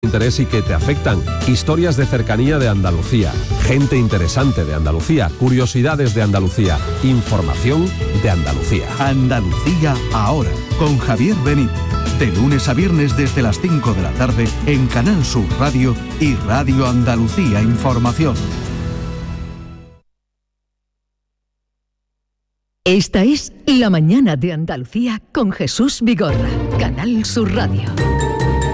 interés y que te afectan, historias de cercanía de Andalucía, gente interesante de Andalucía, curiosidades de Andalucía, información de Andalucía. Andalucía ahora, con Javier Benítez, de lunes a viernes desde las 5 de la tarde en Canal Sur Radio y Radio Andalucía Información. Esta es La Mañana de Andalucía con Jesús Vigorra, Canal Sur Radio.